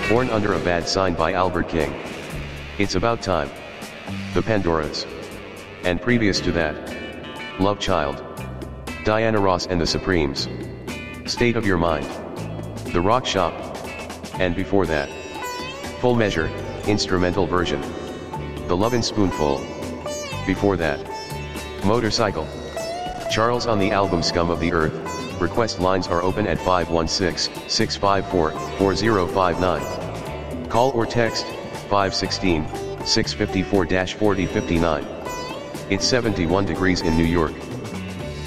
Born Under a Bad Sign by Albert King. It's About Time. The Pandoras. And previous to that, Love Child. Diana Ross and the Supremes. State of Your Mind. The Rock Shop. And before that, Full Measure, instrumental version. The Lovin' Spoonful. Before that, Motorcycle. Charles on the album Scum of the Earth. Request lines are open at 516-654-4059. Call or text 516-654-4059. It's 71 degrees in New York.